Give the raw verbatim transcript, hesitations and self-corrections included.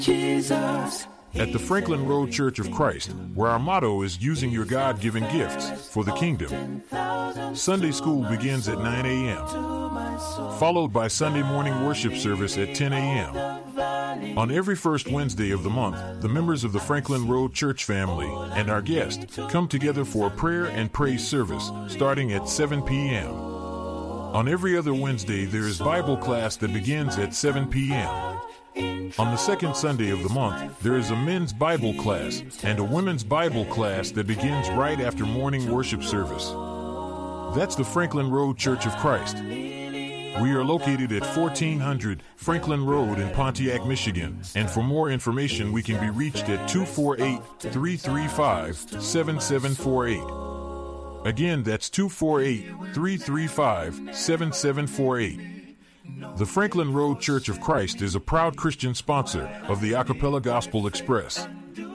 Jesus. At the Franklin Road Church of Christ, where our motto is using your God-given gifts for the kingdom, Sunday school begins at nine a.m., followed by Sunday morning worship service at ten a.m. On every first Wednesday of the month, the members of the Franklin Road Church family and our guests come together for a prayer and praise service starting at seven p.m. On every other Wednesday, there is Bible class that begins at seven p.m. On the second Sunday of the month, there is a men's Bible class and a women's Bible class that begins right after morning worship service. That's the Franklin Road Church of Christ. We are located at fourteen hundred Franklin Road in Pontiac, Michigan, and for more information we can be reached at two four eight, three three five, seven seven four eight. Again, that's two four eight, three three five, seven seven four eight. The Franklin Road Church of Christ is a proud Christian sponsor of the Acapella Gospel Express.